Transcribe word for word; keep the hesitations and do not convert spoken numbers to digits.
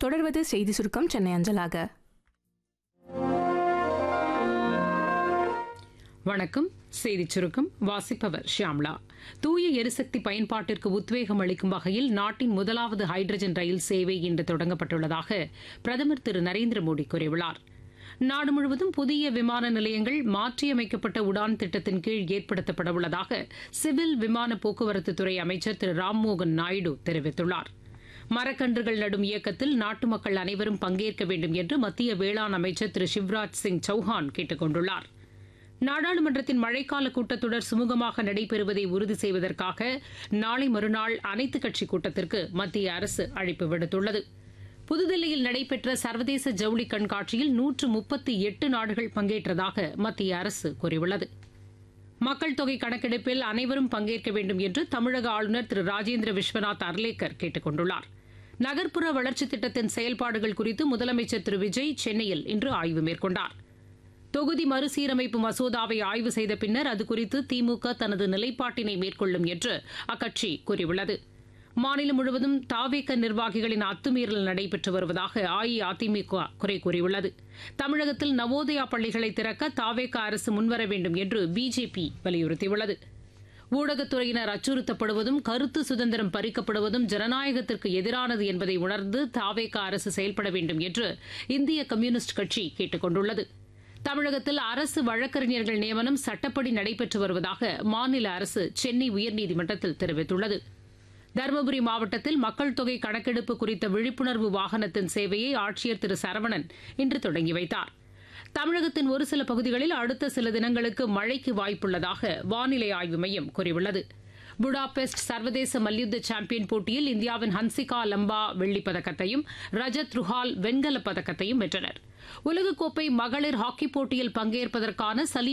தொடர்வது செய்தி சுருக்கம் சென்னை அஞ்சலாக. வணக்கம். செய்திச் சுருக்கம் வாசிப்பவர் ஷியாம்லா. தூய எரிசக்தி பயன்பாட்டிற்கு உத்வேகம் அளிக்கும் வகையில் நாட்டின் முதலாவது ஹைட்ரஜன் ரயில் சேவை இன்று தொடங்கப்பட்டுள்ளதாக பிரதமர் திரு நரேந்திர மோடி கூறியுள்ளார். நாடு முழுவதும் புதிய விமான நிலையங்கள் மாற்றியமைக்கப்பட்ட உடான் திட்டத்தின் கீழ் ஏற்படுத்தப்பட உள்ளதாக சிவில் விமான போக்குவரத்துத்துறை அமைச்சர் திரு ராம்மோகன் நாயுடு தெரிவித்துள்ளார். மரக்கன்றுகள் நடும் இயக்கத்தில் நாட்டு மக்கள் அனைவரும் பங்கேற்க வேண்டும் என்று மத்திய வேளாண் அமைச்சர் திரு சிவராஜ் சிங் சௌஹான் கேட்டுக் கொண்டுள்ளார். நாடாளுமன்றத்தின் மழைக்கால கூட்டத்தொடர் சுமூகமாக நடைபெறுவதை உறுதி செய்வதற்காக நாளை மறுநாள் அனைத்துக் கட்சி கூட்டத்திற்கு மத்திய அரசு அழைப்பு விடுத்துள்ளது. புதுதில்லியில் நடைபெற்ற சர்வதேச ஜவுளி கண்காட்சியில் நூற்று முப்பத்தி எட்டு நாடுகள் பங்கேற்றதாக மத்திய அரசு கூறியுள்ளது. மக்கள் தொகை கணக்கெடுப்பில் அனைவரும் பங்கேற்க வேண்டும் என்று தமிழக ஆளுநர் திரு ராஜேந்திர விஸ்வநாத் அர்லேக்கர் கேட்டுக் கொண்டுள்ளார். நகர்ப்புற வளர்ச்சித் திட்டத்தின் செயல்பாடுகள் குறித்து முதலமைச்சர் திரு விஜய் சென்னையில் இன்று ஆய்வு மேற்கொண்டார். தொகுதி மறுசீரமைப்பு மசோதாவை ஆய்வு செய்த பின்னர் அதுகுறித்து திமுக தனது நிலைப்பாட்டினை மேற்கொள்ளும் என்று அக்கட்சி கூறியுள்ளது. மாநிலம் முழுவதும் தாவேக நிர்வாகிகளின் அத்துமீறல் நடைபெற்று வருவதாக அஇஅதிமுக குறை கூறியுள்ளது. தமிழகத்தில் நவோதயா பள்ளிகளை திறக்க தாவேக அரசு முன்வர வேண்டும் என்று பிஜேபி வலியுறுத்தியுள்ளது. ஊடகத்துறையினர் அச்சுறுத்தப்படுவதும் கருத்து சுதந்திரம் பறிக்கப்படுவதும் ஜனநாயகத்திற்கு எதிரானது என்பதை உணர்ந்து தாவேக அரசு செயல்பட வேண்டும் என்று இந்திய கம்யூனிஸ்ட் கட்சி கேட்டுக் கொண்டுள்ளது. தமிழகத்தில் அரசு வழக்கறிஞர்கள் நியமனம் சட்டப்படி நடைபெற்று வருவதாக மாநில அரசு சென்னை உயர்நீதிமன்றத்தில் தெரிவித்துள்ளது. தருமபுரி மாவட்டத்தில் மக்கள் தொகை கணக்கெடுப்பு குறித்த விழிப்புணர்வு வாகனத்தின் சேவையை ஆட்சியர் திரு சரவணன் இன்று தொடங்கி வைத்தார். தமிழகத்தின் ஒரு சில பகுதிகளில் அடுத்த சில தினங்களுக்கு மழைக்கு வாய்ப்புள்ளதாக வானிலை ஆய்வு மையம் கூறியுள்ளது. புடாபெஸ்ட் சர்வதேச மல்யுத்த சாம்பியன் போட்டியில் இந்தியாவின் ஹன்சிகா லம்பா வெள்ளிப் பதக்கத்தையும் ரஜத் ருஹால் வெண்கலப் பதக்கத்தையும் வென்றனர். உலகக்கோப்பை மகளிர் ஹாக்கிப் போட்டியில் பங்கேற்பதற்கான சலீம்